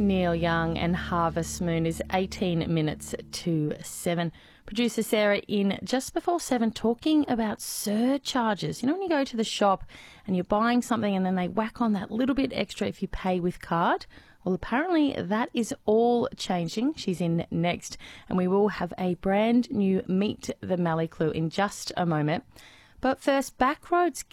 Neil Young and Harvest Moon is 18 minutes to 7. Producer Sarah in just before 7 talking about surcharges. You know when you go to the shop and you're buying something and then they whack on that little bit extra if you pay with card? Well, apparently that is all changing. She's in next, and we will have a brand new Meet the Mallee clue in just a moment. But first, Backroads